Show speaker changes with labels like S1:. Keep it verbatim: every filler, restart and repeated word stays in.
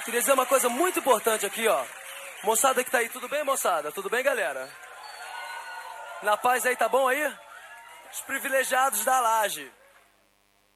S1: Queria dizer uma coisa muito importante aqui, ó. Moçada que tá aí, tudo bem, moçada? Tudo bem, galera? Na paz aí, tá bom aí? Os privilegiados da laje.